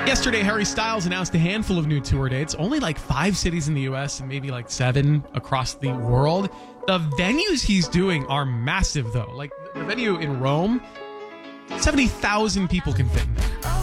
Yesterday, Harry Styles announced a handful of new tour dates, only like 5 cities in the U.S. and maybe like 7 across the world. The venues he's doing are massive, though. Like the venue in Rome, 70,000 people can fit in there.